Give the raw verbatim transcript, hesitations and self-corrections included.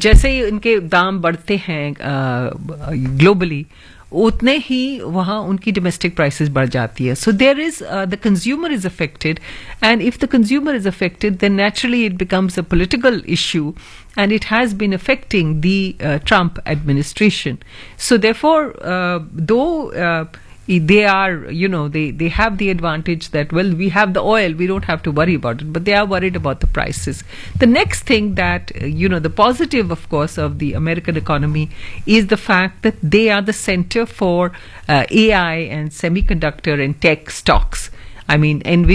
जैसे ही इनके दाम बढ़ते हैं ग्लोबली, उतने ही वहाँ उनकी domestic prices बढ़ जाती है. So there is uh, the consumer is affected, and if the consumer is affected, then naturally it becomes a political issue, and it has been affecting the uh, Trump administration. So therefore, uh, though uh, they are, you know, they, they have the advantage that, well, we have the oil, we don't have to worry about it, but they are worried about the prices. The next thing that, uh, you know, the positive, of course, of the American economy is the fact that they are the center for uh, A I and semiconductor and tech stocks. I mean, NVIDIA